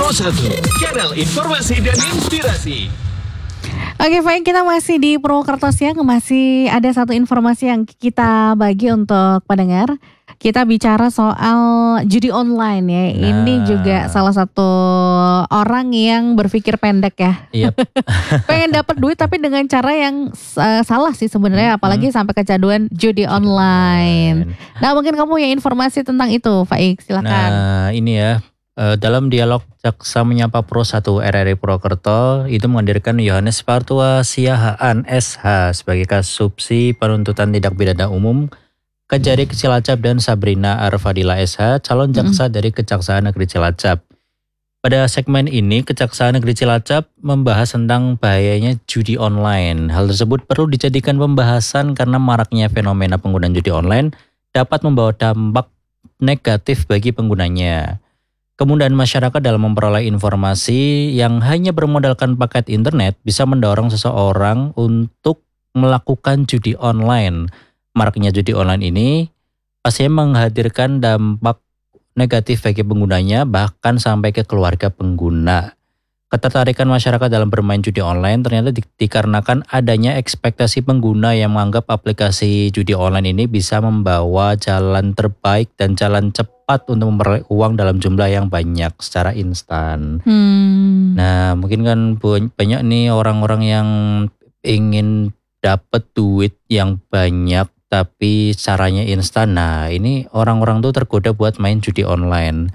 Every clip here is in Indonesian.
Pro 1, kanal informasi dan inspirasi. Oke, baik, kita masih di Purwokerto Siang. Masih ada satu informasi yang kita bagi untuk pendengar. Kita bicara soal judi online ya. Ini juga salah satu orang yang berpikir pendek ya. Yep. Pengen dapat duit tapi dengan cara yang salah sih sebenarnya. Apalagi sampai kecanduan judi online. Nah, mungkin kamu punya informasi tentang itu, Faik, silakan. Nah, ini ya. Dalam dialog Jaksa Menyapa Pro 1 RRI Purwokerto itu menghadirkan Yohanes Partua Siahaan SH sebagai kasubsi penuntutan tindak pidana umum Kejari Cilacap dan Sabrina Arfadila SH calon jaksa dari Kejaksaan Negeri Cilacap. Pada segmen ini Kejaksaan Negeri Cilacap membahas tentang bahayanya judi online. Hal tersebut perlu dijadikan pembahasan karena maraknya fenomena penggunaan judi online dapat membawa dampak negatif bagi penggunanya. Kemudahan masyarakat dalam memperoleh informasi yang hanya bermodalkan paket internet bisa mendorong seseorang untuk melakukan judi online. Maraknya judi online ini pastinya menghadirkan dampak negatif bagi penggunanya bahkan sampai ke keluarga pengguna. Ketertarikan masyarakat dalam bermain judi online ternyata dikarenakan adanya ekspektasi pengguna yang menganggap aplikasi judi online ini bisa membawa jalan terbaik dan jalan cepat untuk memperoleh uang dalam jumlah yang banyak secara instan. Nah, mungkin kan banyak nih orang-orang yang ingin dapat duit yang banyak tapi caranya instan. Nah, ini orang-orang tuh tergoda buat main judi online.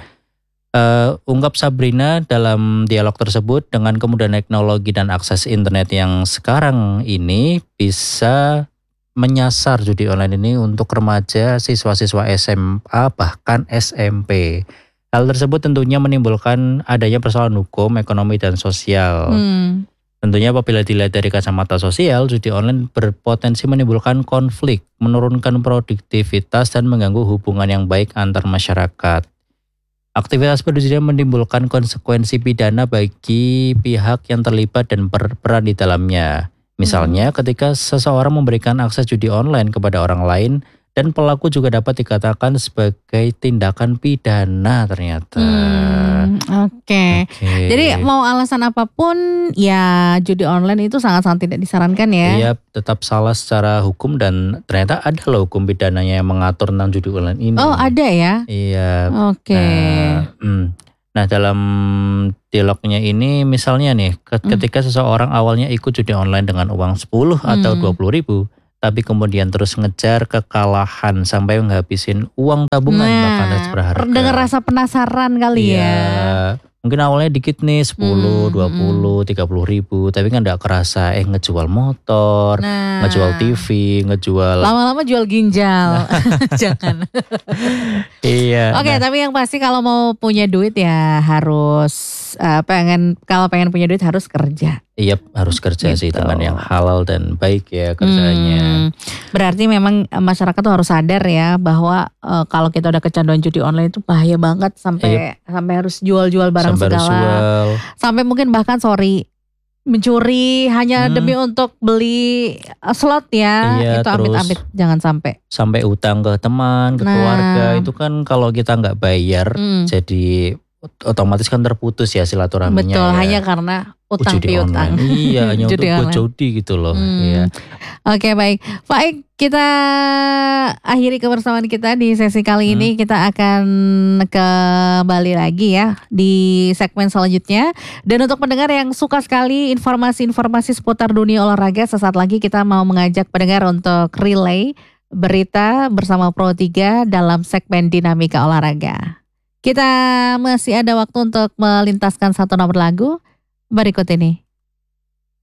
Ungkap Sabrina dalam dialog tersebut, dengan kemudahan teknologi dan akses internet yang sekarang ini bisa menyasar judi online ini untuk remaja, siswa-siswa SMA bahkan SMP. Hal tersebut tentunya menimbulkan adanya persoalan hukum, ekonomi dan sosial. Tentunya apabila dilihat dari kacamata sosial, judi online berpotensi menimbulkan konflik, menurunkan produktivitas dan mengganggu hubungan yang baik antar masyarakat. Aktivitas berjudi menimbulkan konsekuensi pidana bagi pihak yang terlibat dan berperan di dalamnya. Misalnya ketika seseorang memberikan akses judi online kepada orang lain dan pelaku juga dapat dikatakan sebagai tindakan pidana ternyata. Oke. Jadi mau alasan apapun ya judi online itu sangat-sangat tidak disarankan ya. Iya, tetap salah secara hukum dan ternyata ada loh hukum pidananya yang mengatur tentang judi online ini. Oh, ada ya? Iya. Oke. Nah, dalam dialognya ini misalnya nih ketika seseorang awalnya ikut judi online dengan uang 10 atau 20 ribu, tapi kemudian terus ngejar kekalahan sampai menghabisin uang tabungan bahkan berharga. Dengan rasa penasaran kali ya. Mungkin awalnya dikit nih 10, 20, 30 ribu. Tapi kan gak kerasa ngejual motor, ngejual TV, ngejual. Lama-lama jual ginjal. Jangan. Iya. Oke, tapi yang pasti kalau mau punya duit ya harus kalau pengen punya duit harus kerja. Iya, harus kerja sih teman, yang halal dan baik ya kerjanya. Berarti memang masyarakat tuh harus sadar ya bahwa kalau kita udah kecanduan judi online itu bahaya banget sampai harus jual-jual barang segala. Sampai mungkin bahkan mencuri hanya demi untuk beli slot ya. Iya, itu amit-amit jangan sampai. Sampai utang ke teman, ke keluarga, itu kan kalau kita nggak bayar jadi otomatis kan terputus ya silaturahminya. Betul, ya. hanya karena utang piutang. Iya, hanya untuk buat judi gitu loh. Iya. Oke, baik. Baik, kita akhiri kebersamaan kita di sesi kali ini. Kita akan kembali lagi ya di segmen selanjutnya. Dan untuk pendengar yang suka sekali informasi-informasi seputar dunia olahraga, sesaat lagi kita mau mengajak pendengar untuk relay berita bersama Pro 3 dalam segmen Dinamika Olahraga. Kita masih ada waktu untuk melintaskan satu nomor lagu berikut ini.